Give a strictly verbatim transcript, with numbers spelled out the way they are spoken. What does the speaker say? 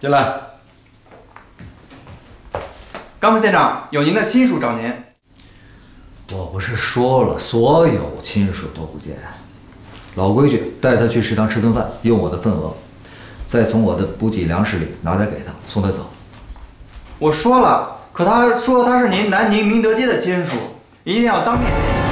进来。 刚副县长，有您的亲属找您。 我不是说了，所有亲属都不见。老规矩，带他去食堂吃顿饭，用我的份额，再从我的补给粮食里拿点给他，送他走。 我说了，可他说他是您南宁明德街的亲属，一定要当面见。